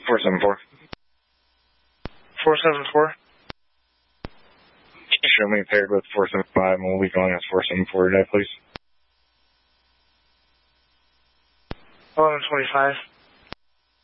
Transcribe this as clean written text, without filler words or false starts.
474. 474? Can you show me paired with 475 and we'll be going as 474 today, please? 1125.